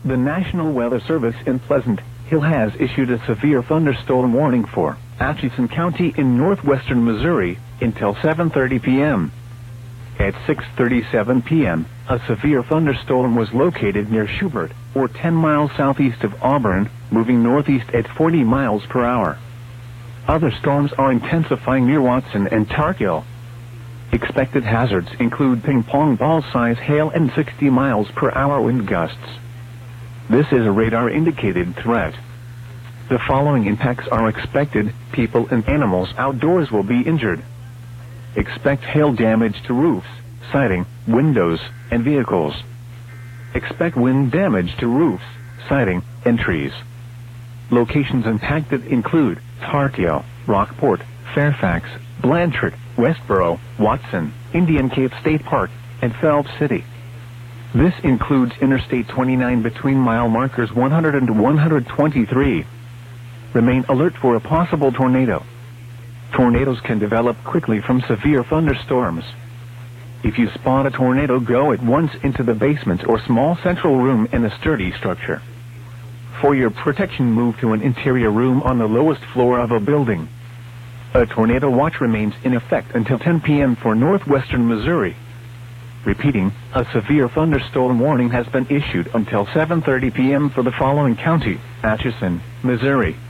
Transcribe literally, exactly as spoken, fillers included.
The National Weather Service in Pleasant Hill has issued a severe thunderstorm warning for Atchison County in northwestern Missouri until seven thirty p m At six thirty-seven p m, a severe thunderstorm was located near Schubert, or ten miles southeast of Auburn, moving northeast at forty miles per hour. Other storms are intensifying near Watson and Tarkil. Expected hazards include ping-pong ball-size hail and sixty miles per hour wind gusts. This is a radar-indicated threat. The following impacts are expected: people and animals outdoors will be injured. Expect hail damage to roofs, siding, windows, and vehicles. Expect wind damage to roofs, siding, and trees. Locations impacted include Tarkil, Rockport, Fairfax, Blanchard, Westboro, Watson, Indian Cape State Park, and Phelps City. This includes Interstate twenty-nine between mile markers one hundred and one hundred twenty-three. Remain alert for a possible tornado. Tornadoes can develop quickly from severe thunderstorms. If you spot a tornado, go at once into the basement or small central room in a sturdy structure. For your protection, move to an interior room on the lowest floor of a building. A tornado watch remains in effect until ten p m for northwestern Missouri. Repeating, a severe thunderstorm warning has been issued until seven thirty p m for the following county: Atchison, Missouri,